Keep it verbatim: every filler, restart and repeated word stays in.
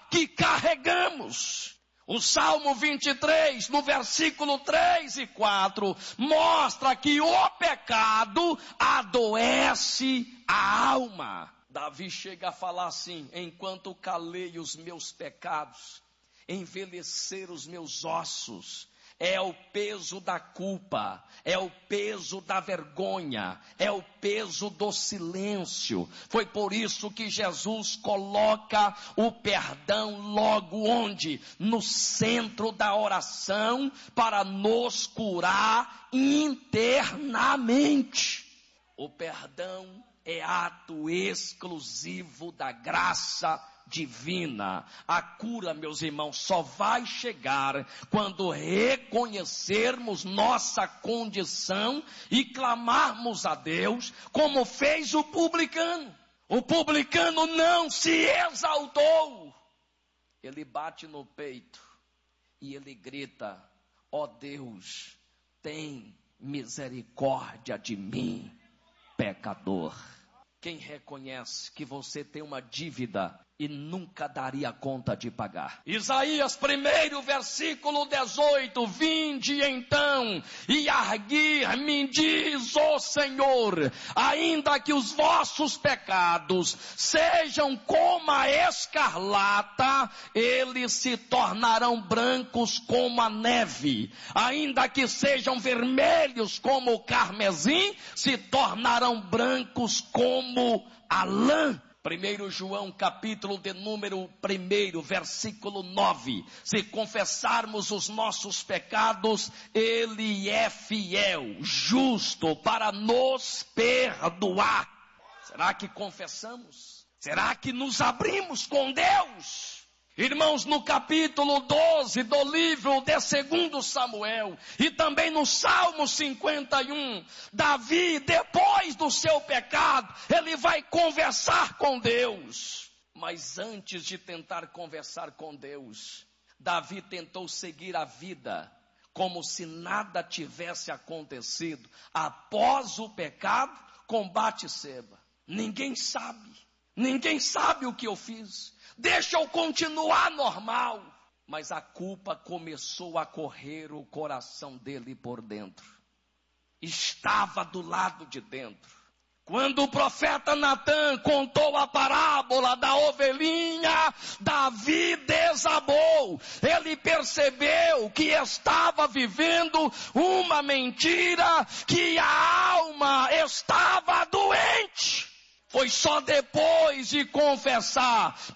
que carregamos. O Salmo vinte e três, no versículo três e quatro, mostra que o pecado adoece a alma. Davi chega a falar assim: enquanto calei os meus pecados, envelhecer os meus ossos. É o peso da culpa, é o peso da vergonha, é o peso do silêncio. Foi por isso que Jesus coloca o perdão logo onde? No centro da oração, para nos curar internamente. O perdão é ato exclusivo da graça divina. A cura, meus irmãos, só vai chegar quando reconhecermos nossa condição e clamarmos a Deus, como fez o publicano. O publicano não se exaltou. Ele bate no peito e ele grita: ó Deus, tem misericórdia de mim, pecador. Quem reconhece que você tem uma dívida e nunca daria conta de pagar? Isaías primeiro, versículo dezoito: vinde então e arguir-me, diz o Senhor, ainda que os vossos pecados sejam como a escarlata, eles se tornarão brancos como a neve, ainda que sejam vermelhos como o carmesim, se tornarão brancos como a lã. primeiro João capítulo de número um, versículo nove. Se confessarmos os nossos pecados, Ele é fiel, justo para nos perdoar. Será que confessamos? Será que nos abrimos com Deus? Irmãos, no capítulo doze do livro de segundo Samuel, e também no Salmo cinquenta e um, Davi, depois do seu pecado, ele vai conversar com Deus. Mas antes de tentar conversar com Deus, Davi tentou seguir a vida como se nada tivesse acontecido após o pecado com Batseba. Ninguém sabe, ninguém sabe o que eu fiz. Deixa eu continuar normal. Mas a culpa começou a correr o coração dele por dentro. Estava do lado de dentro. Quando o profeta Natã contou a parábola da ovelhinha, Davi desabou. Ele percebeu que estava vivendo uma mentira, que a alma estava doente. Foi só depois de confessar